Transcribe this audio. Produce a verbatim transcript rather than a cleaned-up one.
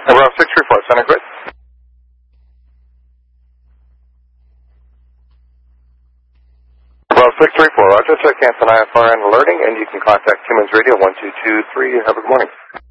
Bravo six three four, center grid. Bravo six three four, Roger. Check cancel I F R and alerting, and you can contact Siemens Radio one two two three. Have a good morning.